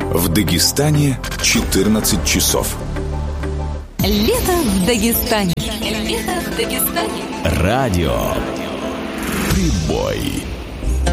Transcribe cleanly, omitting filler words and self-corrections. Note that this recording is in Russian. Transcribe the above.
В Дагестане 14 часов. Лето в Дагестане. Лето в Дагестане. Радио Прибой.